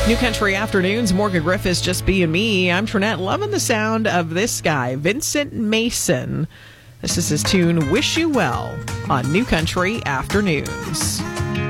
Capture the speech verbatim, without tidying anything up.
New Country Afternoons, Morgan Griffiths, Just Being Me. I'm Trinette, loving the sound of this guy, Vincent Mason. This is his tune, Wish You Well, on New Country Afternoons.